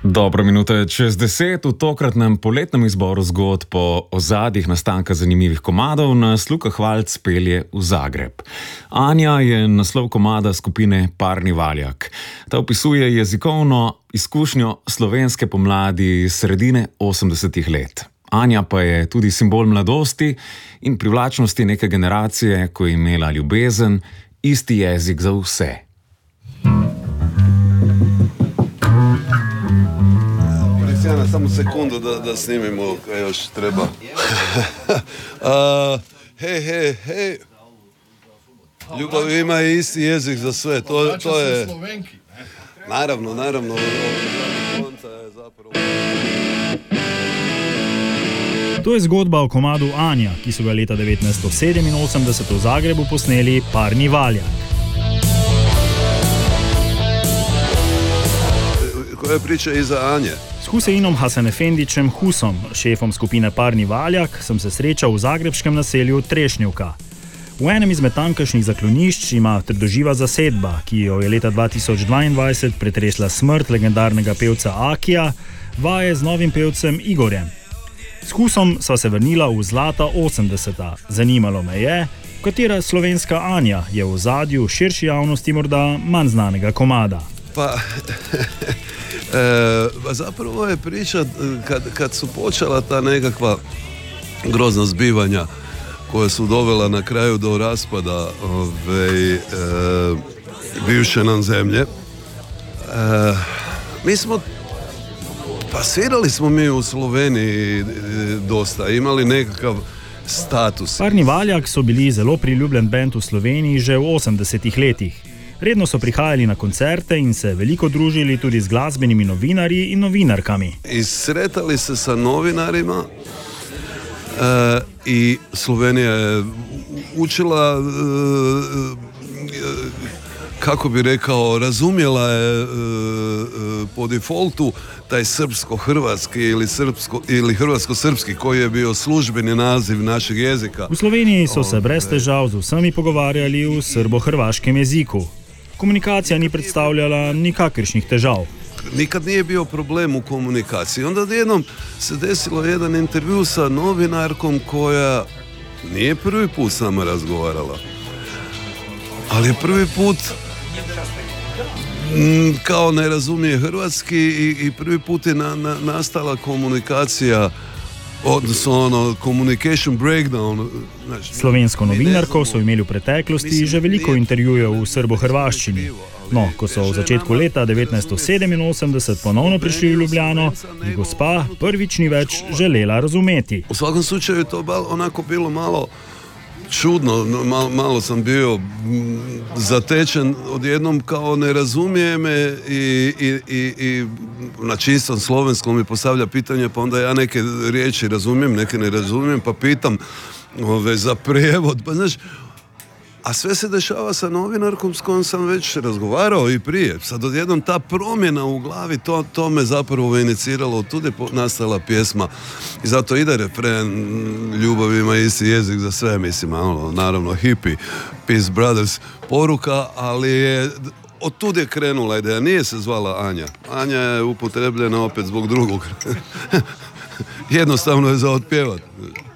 Dobro, minuta je čez 10. V tokratnem poletnem izboru zgodb po ozadjih nastanka zanimivih komadov nas Luka Hvalc pelje v Zagreb. Anja je naslov komada skupine Parni Valjak. Ta opisuje jezikovno izkušnjo slovenske pomladi iz sredine 80-ih let. Anja pa je tudi simbol mladosti in privlačnosti neke generacije, ko je imela ljubezen, isti jezik za vse. Samo sekundu da snimimo kaj još treba. Hej. Ljubav ima isti jezik za sve. To je... Naravno. To je zgodba o komadu Anja, ki so ga leta 1987 v Zagrebu posneli Parni Valjak. Koja je priča iza Anje? S Huseinom Hasanefendićem Husom, šefom skupine Parni Valjak, sem se srečal v zagrebškem naselju Trešnjevka. V enem izmed tamkajšnjih zaklonišč ima trdoživa zasedba, ki jo je leta 2022 pretresla smrt legendarnega pevca Akija, vaje z novim pevcem Igorjem. S Husom sva se vrnila v zlata 80-ta. Zanimalo me je, katera slovenska Anja je v ozadju širši javnosti morda manj znanega komada. Pa zapravo je priča kad su počela ta nekakva grozna zbivanja koja su dovela na kraju do raspada bivše nam zemlje. Mi smo svirali smo mi u Sloveniji dosta, imali nekakav status. Parni Valjak so bili zelo priljubljen bend v Sloveniji že v 80-ih letih. Redno so prihajali na koncerte in se veliko družili tudi z glasbenimi novinarji in novinarkami. I sretali se sa novinarima i Slovenija je učila, kako bi rekao, razumjela je po defaultu taj srpsko-hrvatski ili hrvatsko-srpski koji je bio službeni naziv našeg jezika. V Sloveniji so se brez težav z vsemi pogovarjali v srbo-hrvaškem jeziku. Komunikacija ni predstavljala nikakršnih težav. Nikad nije bio problem u komunikaciji. Onda jednom se desilo jedan intervju sa novinarkom koja nije prvi put s nama razgovarala. Ali je prvi put kao ne razumije hrvatski i prvi put je nastala komunikacija, odnosno communication breakdown. Slovensko novinarko so imeli v preteklosti že veliko intervjujev v srbo-hrvaščini. No, ko so v začetku leta 1987 ponovno prišli v Ljubljano, je gospa prvič ni več želela razumeti. U svakom slučaju je to onako bilo malo čudno, malo sam bio zatečen, odjednom kao ne razumije me i na čistom slovenskom mi postavlja pitanje, pa onda ja neke riječi razumijem, neke ne razumijem, pa pitam za prijevod, pa znaš, a sve se dešava sa novinarkom s kojom sam već razgovarao i prije. Sad odjednom ta promjena u glavi, to me zapravo iniciralo, od tude nastala pjesma i zato ide refren, ljubav ima isti jezik za sve, mislim, naravno hippie, Peace Brothers poruka, ali je od tude krenula ideja, nije se zvala Anja. Anja je upotrebljena opet zbog drugog. Jednostavno je za otpjevat.